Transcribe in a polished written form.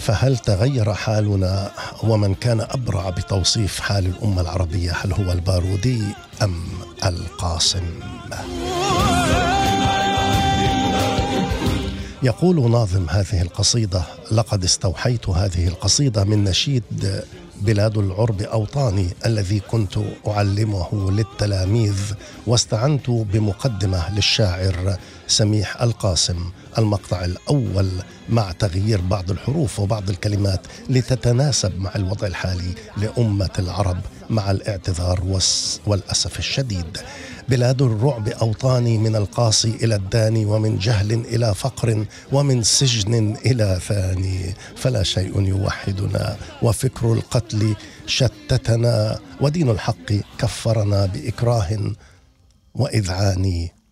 فهل تغير حالنا؟ ومن كان أبرع بتوصيف حال الأمة العربية، هل هو البارودي أم القاسم؟ يقول ناظم هذه القصيدة: لقد استوحيت هذه القصيدة من نشيد بلاد العرب أوطاني الذي كنت أعلمه للتلاميذ، واستعنت بمقدمة للشاعر سميح القاسم. المقطع الأول مع تغيير بعض الحروف وبعض الكلمات لتتناسب مع الوضع الحالي لأمة العرب، مع الاعتذار والأسف الشديد. بلاد الرعب أوطاني، من القاصي إلى الداني، ومن جهل إلى فقر، ومن سجن إلى ثاني. فلا شيء يوحدنا، وفكر القتل شتتنا، ودين الحق كفرنا بإكراه وإذعان.